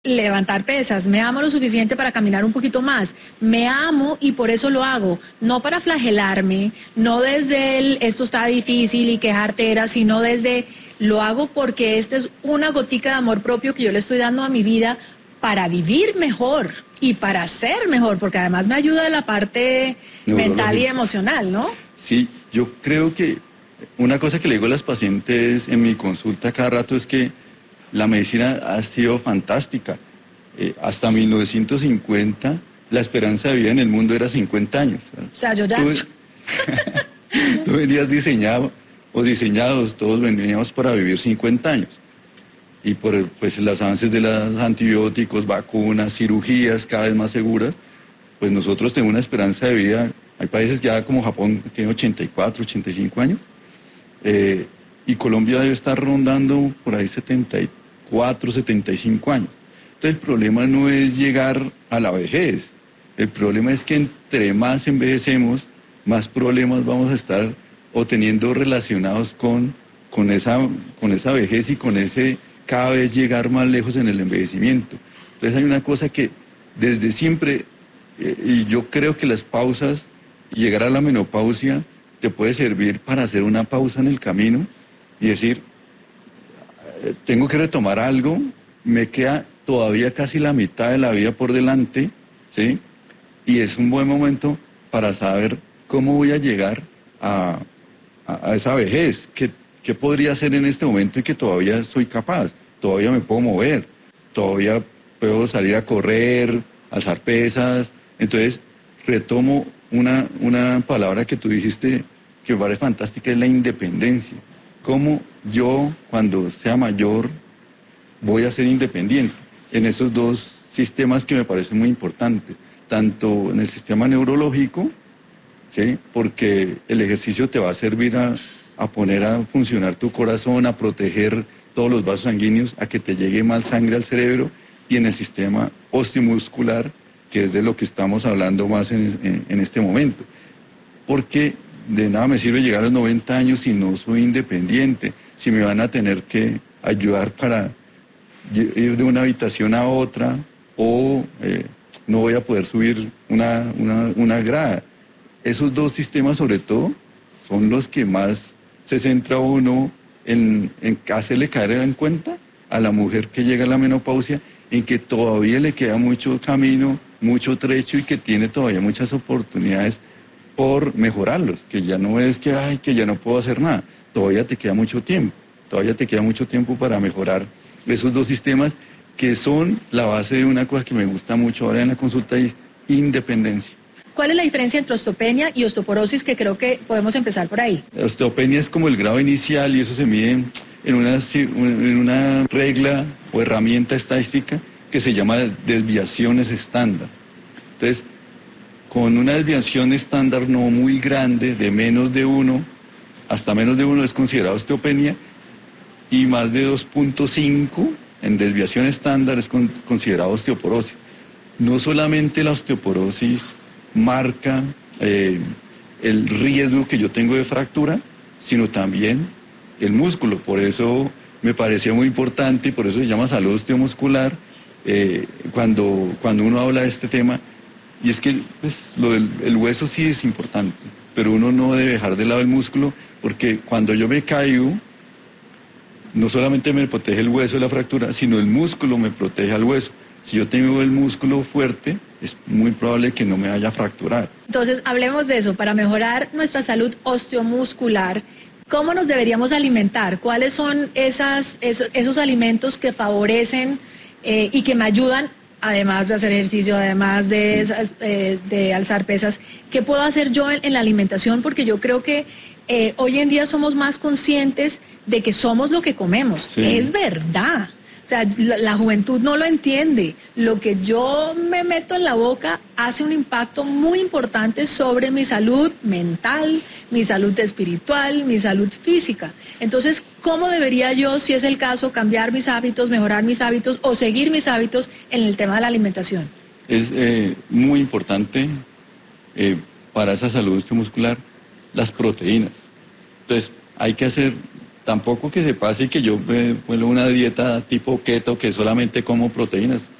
levantar pesas, me amo lo suficiente para caminar un poquito más, me amo y por eso lo hago, no para flagelarme, no desde el esto está difícil y quejarte era, sino desde lo hago porque esta es una gotica de amor propio que yo le estoy dando a mi vida para vivir mejor y para ser mejor, porque además me ayuda de la parte mental y emocional, ¿no? Sí, yo creo que una cosa que le digo a las pacientes en mi consulta cada rato es que la medicina ha sido fantástica. Hasta 1950 la esperanza de vida en el mundo era 50 años. O sea, yo ya... Tú venías diseñado o diseñados, todos veníamos para vivir 50 años. Y por pues, los avances de los antibióticos, vacunas, cirugías cada vez más seguras, pues nosotros tenemos una esperanza de vida. Hay países ya como Japón que tiene 84, 85 años. Y Colombia debe estar rondando por ahí 74, 75 años. Entonces el problema no es llegar a la vejez, el problema es que entre más envejecemos, más problemas vamos a estar o teniendo relacionados con esa vejez y con ese cada vez llegar más lejos en el envejecimiento. Entonces hay una cosa que desde siempre, y yo creo que las pausas, llegar a la menopausia, te puede servir para hacer una pausa en el camino y decir, tengo que retomar algo, me queda todavía casi la mitad de la vida por delante, ¿sí? Y es un buen momento para saber cómo voy a llegar a esa vejez, qué podría hacer en este momento y que todavía soy capaz, todavía me puedo mover, todavía puedo salir a correr, alzar pesas. Entonces retomo una palabra que tú dijiste que me parece fantástica, es la independencia. Cómo yo, cuando sea mayor, voy a ser independiente en esos dos sistemas que me parecen muy importantes, tanto en el sistema neurológico, ¿sí? Porque el ejercicio te va a servir a poner a funcionar tu corazón, a proteger todos los vasos sanguíneos, a que te llegue más sangre al cerebro, y en el sistema osteomuscular, que es de lo que estamos hablando más en este momento. Porque de nada me sirve llegar a los 90 años si no soy independiente, si me van a tener que ayudar para ir de una habitación a otra o no voy a poder subir una grada. Esos dos sistemas sobre todo son los que más se centra uno en hacerle caer en cuenta a la mujer que llega a la menopausia, en que todavía le queda mucho camino, mucho trecho y que tiene todavía muchas oportunidades por mejorarlos, que ya no es que, ay, que ya no puedo hacer nada, todavía te queda mucho tiempo para mejorar esos dos sistemas que son la base de una cosa que me gusta mucho ahora en la consulta y es independencia. ¿Cuál es la diferencia entre osteopenia y osteoporosis? Que creo que podemos empezar por ahí. La osteopenia es como el grado inicial y eso se mide en una regla o herramienta estadística que se llama desviaciones estándar. Entonces, con una desviación estándar no muy grande, de menos de 1, hasta menos de 1 es considerado osteopenia, y más de 2.5 en desviación estándar es considerado osteoporosis. No solamente la osteoporosis marca el riesgo que yo tengo de fractura, sino también el músculo. Por eso me pareció muy importante y por eso se llama salud osteomuscular cuando uno habla de este tema. Y es que pues, el hueso sí es importante, pero uno no debe dejar de lado el músculo, porque cuando yo me caigo, no solamente me protege el hueso de la fractura, sino el músculo me protege al hueso. Si yo tengo el músculo fuerte, es muy probable que no me vaya a fracturar. Entonces, hablemos de eso. Para mejorar nuestra salud osteomuscular, ¿cómo nos deberíamos alimentar? ¿Cuáles son esos alimentos que favorecen y que me ayudan, además de hacer ejercicio, además de alzar pesas? ¿Qué puedo hacer yo en la alimentación? Porque yo creo que hoy en día somos más conscientes de que somos lo que comemos. Sí. Es verdad. O sea, la juventud no lo entiende. Lo que yo me meto en la boca hace un impacto muy importante sobre mi salud mental, mi salud espiritual, mi salud física. Entonces, ¿cómo debería yo, si es el caso, cambiar mis hábitos, mejorar mis hábitos o seguir mis hábitos en el tema de la alimentación? Es muy importante para esa salud osteomuscular las proteínas. Entonces, hay que hacer tampoco que se pase que yo vuelva una dieta tipo keto que solamente como proteínas.